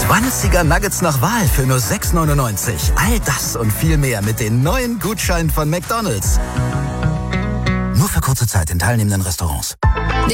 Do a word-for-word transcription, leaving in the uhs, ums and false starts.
zwanziger Nuggets nach Wahl für nur sechs neunundneunzig. All das und viel mehr mit den neuen Gutscheinen von McDonald's. Nur für kurze Zeit in teilnehmenden Restaurants.